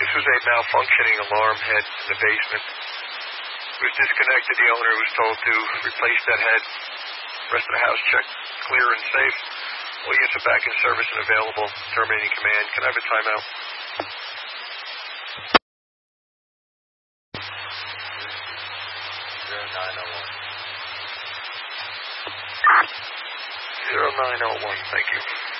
This was a malfunctioning alarm head in the basement. It was disconnected. The owner was told to replace that head. The rest of the house checked clear and safe. All units are back in service and available. Terminating command. Can I have a timeout? 0901. 0901, thank you.